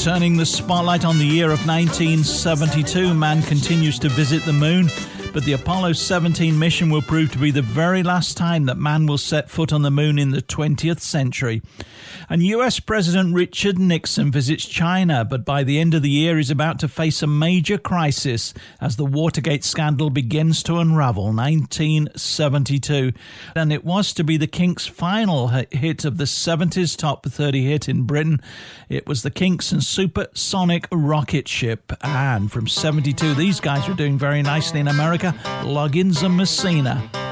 Turning the spotlight on the year of 1972, man continues to visit the moon, but the Apollo 17 mission will prove to be the very last time that man will set foot on the moon in the 20th century. And US President Richard Nixon visits China, but by the end of the year is about to face a major crisis as the Watergate scandal begins to unravel. 1972. And it was to be the Kinks' final hit of the 70s top 30 hit in Britain. It was the Kinks and Supersonic Rocket Ship. And from 72, these guys were doing very nicely in America. Loggins and Messina.